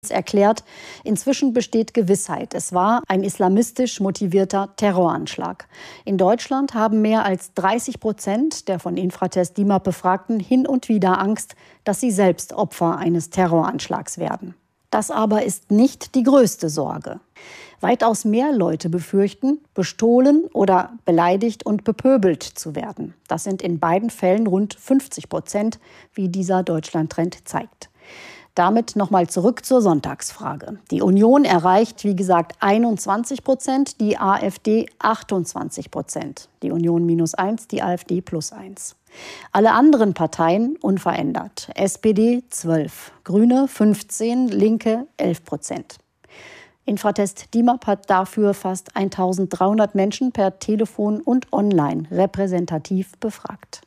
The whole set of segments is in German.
erklärt, inzwischen besteht Gewissheit. Es war ein islamistisch motivierter Terroranschlag. In Deutschland haben mehr als 30% der von Infratest DIMAP Befragten hin und wieder Angst, dass sie selbst Opfer eines Terroranschlags werden. Das aber ist nicht die größte Sorge. Weitaus mehr Leute befürchten, bestohlen oder beleidigt und bepöbelt zu werden. Das sind in beiden Fällen rund 50%, wie dieser Deutschland-Trend zeigt. Damit nochmal zurück zur Sonntagsfrage. Die Union erreicht, wie gesagt, 21%, die AfD 28%. Die Union -1, die AfD +1. Alle anderen Parteien unverändert. SPD 12, Grüne 15, Linke 11%. Infratest DIMAP hat dafür fast 1300 Menschen per Telefon und online repräsentativ befragt.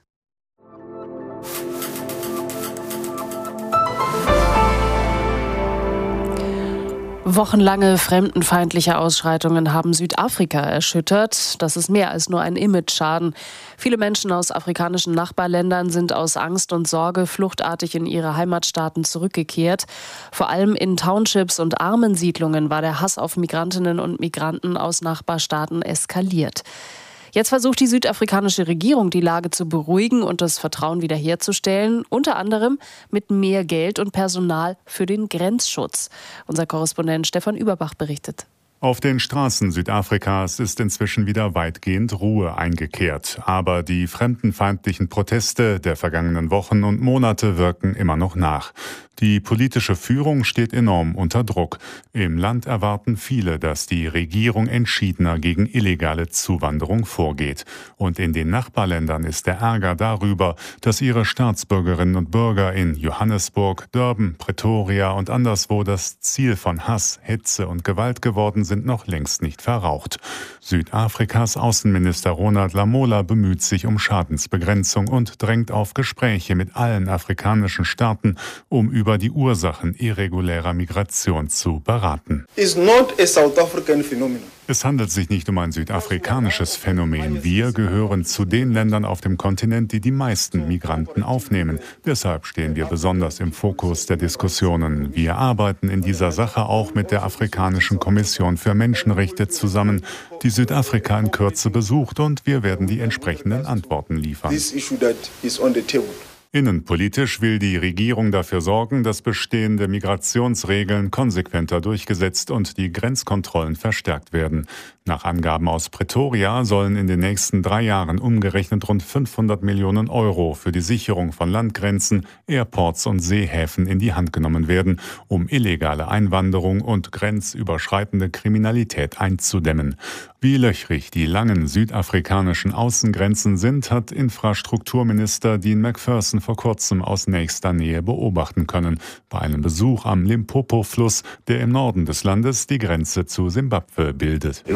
Wochenlange fremdenfeindliche Ausschreitungen haben Südafrika erschüttert. Das ist mehr als nur ein Imageschaden. Viele Menschen aus afrikanischen Nachbarländern sind aus Angst und Sorge fluchtartig in ihre Heimatstaaten zurückgekehrt. Vor allem in Townships und armen Siedlungen war der Hass auf Migrantinnen und Migranten aus Nachbarstaaten eskaliert. Jetzt versucht die südafrikanische Regierung, die Lage zu beruhigen und das Vertrauen wiederherzustellen, unter anderem mit mehr Geld und Personal für den Grenzschutz. Unser Korrespondent Stefan Überbach berichtet. Auf den Straßen Südafrikas ist inzwischen wieder weitgehend Ruhe eingekehrt. Aber die fremdenfeindlichen Proteste der vergangenen Wochen und Monate wirken immer noch nach. Die politische Führung steht enorm unter Druck. Im Land erwarten viele, dass die Regierung entschiedener gegen illegale Zuwanderung vorgeht. Und in den Nachbarländern ist der Ärger darüber, dass ihre Staatsbürgerinnen und Bürger in Johannesburg, Durban, Pretoria und anderswo das Ziel von Hass, Hetze und Gewalt geworden sind, noch längst nicht verraucht. Südafrikas Außenminister Ronald Lamola bemüht sich um Schadensbegrenzung und drängt auf Gespräche mit allen afrikanischen Staaten, um über die Ursachen irregulärer Migration zu beraten. It's not a South African phenomenon. Es handelt sich nicht um ein südafrikanisches Phänomen. Wir gehören zu den Ländern auf dem Kontinent, die die meisten Migranten aufnehmen. Deshalb stehen wir besonders im Fokus der Diskussionen. Wir arbeiten in dieser Sache auch mit der Afrikanischen Kommission für Menschenrechte zusammen, die Südafrika in Kürze besucht, und wir werden die entsprechenden Antworten liefern. This issue that is on the table. Innenpolitisch will die Regierung dafür sorgen, dass bestehende Migrationsregeln konsequenter durchgesetzt und die Grenzkontrollen verstärkt werden. Nach Angaben aus Pretoria sollen in den nächsten 3 Jahren umgerechnet rund 500 Millionen Euro für die Sicherung von Landgrenzen, Airports und Seehäfen in die Hand genommen werden, um illegale Einwanderung und grenzüberschreitende Kriminalität einzudämmen. Wie löchrig die langen südafrikanischen Außengrenzen sind, hat Infrastrukturminister Dean McPherson vor kurzem aus nächster Nähe beobachten können, bei einem Besuch am Limpopo-Fluss, der im Norden des Landes die Grenze zu Simbabwe bildet.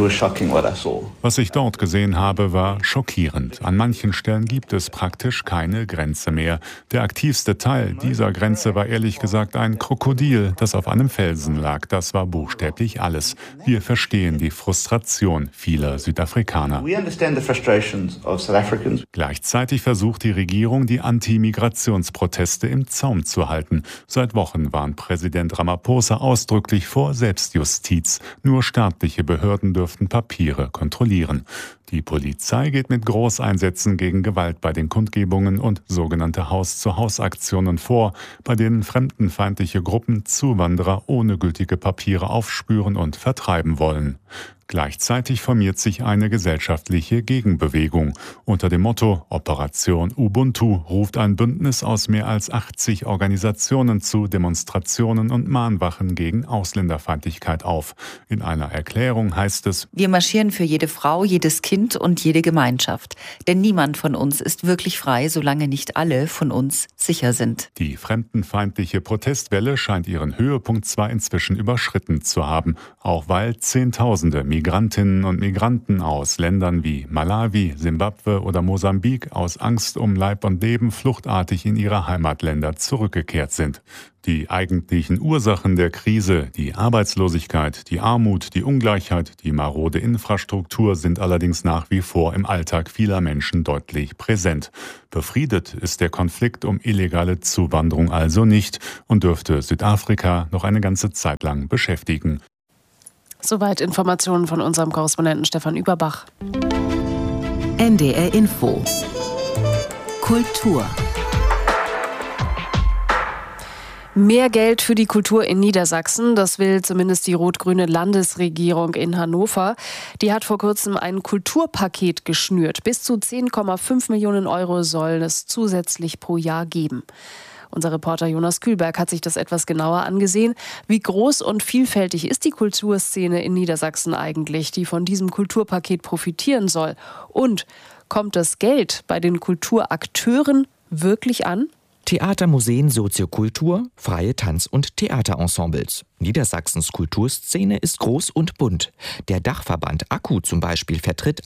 Was ich dort gesehen habe, war schockierend. An manchen Stellen gibt es praktisch keine Grenze mehr. Der aktivste Teil dieser Grenze war ehrlich gesagt ein Krokodil, das auf einem Felsen lag. Das war buchstäblich alles. Wir verstehen die Frustration vieler Südafrikaner. Gleichzeitig versucht die Regierung, die Anti-Migrationsproteste im Zaum zu halten. Seit Wochen warnt Präsident Ramaphosa ausdrücklich vor Selbstjustiz. Nur staatliche Behörden dürften Papiere kontrollieren. Die Polizei geht mit Großeinsätzen gegen Gewalt bei den Kundgebungen und sogenannte Haus-zu-Haus-Aktionen vor, bei denen fremdenfeindliche Gruppen Zuwanderer ohne gültige Papiere aufspüren und vertreiben wollen. Gleichzeitig formiert sich eine gesellschaftliche Gegenbewegung. Unter dem Motto Operation Ubuntu ruft ein Bündnis aus mehr als 80 Organisationen zu Demonstrationen und Mahnwachen gegen Ausländerfeindlichkeit auf. In einer Erklärung heißt es: Wir marschieren für jede Frau, jedes Kind und jede Gemeinschaft. Denn niemand von uns ist wirklich frei, solange nicht alle von uns sicher sind. Die fremdenfeindliche Protestwelle scheint ihren Höhepunkt zwar inzwischen überschritten zu haben, auch weil Zehntausende Migrantinnen und Migranten aus Ländern wie Malawi, Simbabwe oder Mosambik aus Angst um Leib und Leben fluchtartig in ihre Heimatländer zurückgekehrt sind. Die eigentlichen Ursachen der Krise, die Arbeitslosigkeit, die Armut, die Ungleichheit, die marode Infrastruktur sind allerdings nach wie vor im Alltag vieler Menschen deutlich präsent. Befriedet ist der Konflikt um illegale Zuwanderung also nicht und dürfte Südafrika noch eine ganze Zeit lang beschäftigen. Soweit Informationen von unserem Korrespondenten Stefan Überbach. NDR Info. Kultur. Mehr Geld für die Kultur in Niedersachsen, das will zumindest die rot-grüne Landesregierung in Hannover. Die hat vor kurzem ein Kulturpaket geschnürt. Bis zu 10,5 Millionen Euro soll es zusätzlich pro Jahr geben. Unser Reporter Jonas Kühlberg hat sich das etwas genauer angesehen. Wie groß und vielfältig ist die Kulturszene in Niedersachsen eigentlich, die von diesem Kulturpaket profitieren soll? Und kommt das Geld bei den Kulturakteuren wirklich an? Theater, Museen, Soziokultur, freie Tanz- und Theaterensembles. Niedersachsens Kulturszene ist groß und bunt. Der Dachverband AKKU zum Beispiel vertritt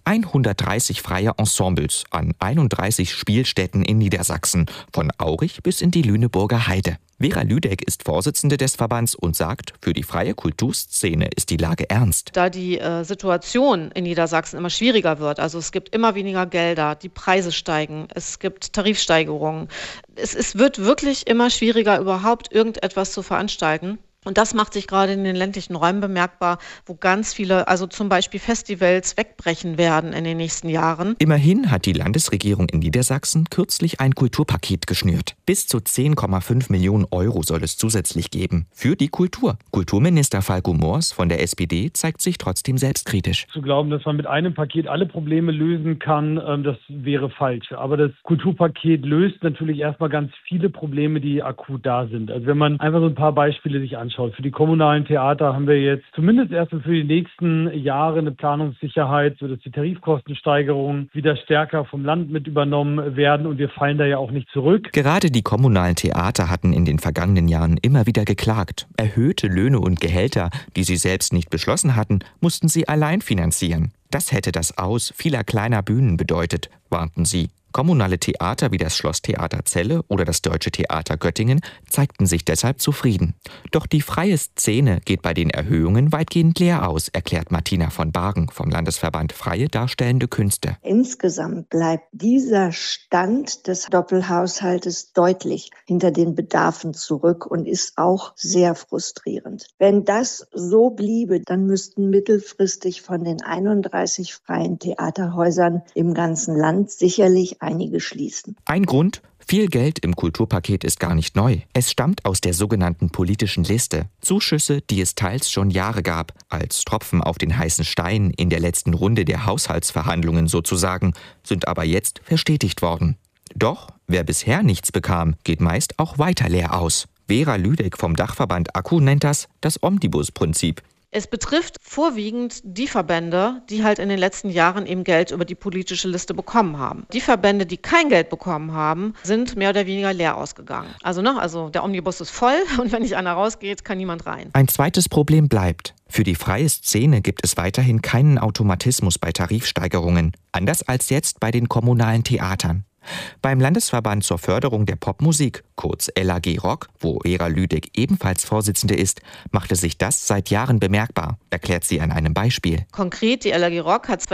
130 freie Ensembles an 31 Spielstätten in Niedersachsen, von Aurich bis in die Lüneburger Heide. Vera Lüdeck ist Vorsitzende des Verbands und sagt, für die freie Kulturszene ist die Lage ernst. Da die Situation in Niedersachsen immer schwieriger wird, also es gibt immer weniger Gelder, die Preise steigen, es gibt Tarifsteigerungen. Es wird wirklich immer schwieriger, überhaupt irgendetwas zu veranstalten. Und das macht sich gerade in den ländlichen Räumen bemerkbar, wo ganz viele, also zum Beispiel Festivals, wegbrechen werden in den nächsten Jahren. Immerhin hat die Landesregierung in Niedersachsen kürzlich ein Kulturpaket geschnürt. Bis zu 10,5 Millionen Euro soll es zusätzlich geben. Für die Kultur. Kulturminister Falco Moors von der SPD zeigt sich trotzdem selbstkritisch. Zu glauben, dass man mit einem Paket alle Probleme lösen kann, das wäre falsch. Aber das Kulturpaket löst natürlich erstmal ganz viele Probleme, die akut da sind. Also wenn man einfach so ein paar Beispiele sich anschaut. Für die kommunalen Theater haben wir jetzt zumindest erstmal für die nächsten Jahre eine Planungssicherheit, sodass die Tarifkostensteigerungen wieder stärker vom Land mit übernommen werden und wir fallen da ja auch nicht zurück. Gerade die kommunalen Theater hatten in den vergangenen Jahren immer wieder geklagt. Erhöhte Löhne und Gehälter, die sie selbst nicht beschlossen hatten, mussten sie allein finanzieren. Das hätte das Aus vieler kleiner Bühnen bedeutet, warnten sie. Kommunale Theater wie das Schlosstheater Celle oder das Deutsche Theater Göttingen zeigten sich deshalb zufrieden. Doch die freie Szene geht bei den Erhöhungen weitgehend leer aus, erklärt Martina von Bargen vom Landesverband Freie Darstellende Künste. Insgesamt bleibt dieser Stand des Doppelhaushaltes deutlich hinter den Bedarfen zurück und ist auch sehr frustrierend. Wenn das so bliebe, dann müssten mittelfristig von den 31 freien Theaterhäusern im ganzen Land sicherlich einige schließen. Ein Grund: viel Geld im Kulturpaket ist gar nicht neu. Es stammt aus der sogenannten politischen Liste. Zuschüsse, die es teils schon Jahre gab, als Tropfen auf den heißen Stein in der letzten Runde der Haushaltsverhandlungen sozusagen, sind aber jetzt verstetigt worden. Doch wer bisher nichts bekam, geht meist auch weiter leer aus. Vera Lüdeck vom Dachverband AKKU nennt das Omnibusprinzip. Es betrifft vorwiegend die Verbände, die halt in den letzten Jahren eben Geld über die politische Liste bekommen haben. Die Verbände, die kein Geld bekommen haben, sind mehr oder weniger leer ausgegangen. Also der Omnibus ist voll und wenn nicht einer rausgeht, kann niemand rein. Ein zweites Problem bleibt. Für die freie Szene gibt es weiterhin keinen Automatismus bei Tarifsteigerungen, anders als jetzt bei den kommunalen Theatern. Beim Landesverband zur Förderung der Popmusik, kurz LAG Rock, wo Vera Lüdeck ebenfalls Vorsitzende ist, machte sich das seit Jahren bemerkbar, erklärt sie an einem Beispiel. Konkret, die LAG Rock hat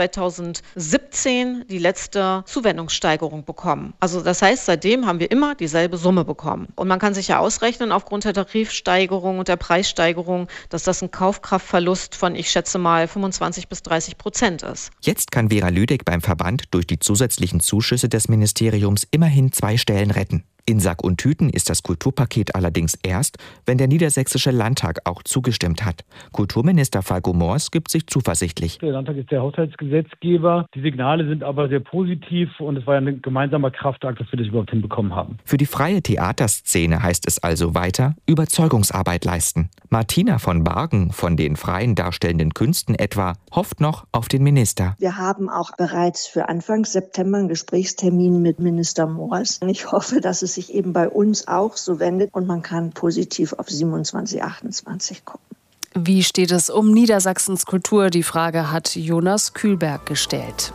2017 die letzte Zuwendungssteigerung bekommen. Also das heißt, seitdem haben wir immer dieselbe Summe bekommen. Und man kann sich ja ausrechnen, aufgrund der Tarifsteigerung und der Preissteigerung, dass das ein Kaufkraftverlust von, ich schätze mal, 25-30% ist. Jetzt kann Vera Lüdeck beim Verband durch die zusätzlichen Zuschüsse des Ministeriums immerhin 2 Stellen retten. In Sack und Tüten ist das Kulturpaket allerdings erst, wenn der Niedersächsische Landtag auch zugestimmt hat. Kulturminister Falco Moors gibt sich zuversichtlich. Der Landtag ist der Haushaltsgesetzgeber. Die Signale sind aber sehr positiv und es war ja ein gemeinsamer Kraftakt, dass wir das überhaupt hinbekommen haben. Für die freie Theaterszene heißt es also weiter Überzeugungsarbeit leisten. Martina von Bargen von den freien darstellenden Künsten etwa hofft noch auf den Minister. Wir haben auch bereits für Anfang September einen Gesprächstermin mit Minister Moors. Ich hoffe, dass es sich eben bei uns auch so wendet und man kann positiv auf 27, 28 gucken. Wie steht es um Niedersachsens Kultur? Die Frage hat Jonas Kühlberg gestellt.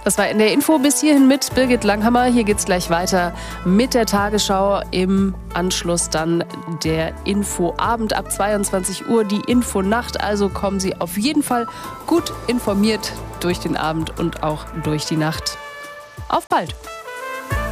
Das war in der Info bis hierhin mit Birgit Langhammer. Hier geht's gleich weiter mit der Tagesschau. Im Anschluss dann der Infoabend ab 22 Uhr, die Infonacht. Also kommen Sie auf jeden Fall gut informiert durch den Abend und auch durch die Nacht. Auf bald!